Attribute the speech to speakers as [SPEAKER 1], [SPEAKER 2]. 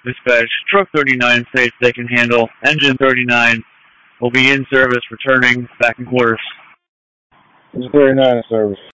[SPEAKER 1] Dispatch, truck 39 states they can handle. Engine 39 will be in service, returning back in quarters.
[SPEAKER 2] Engine 39 in service.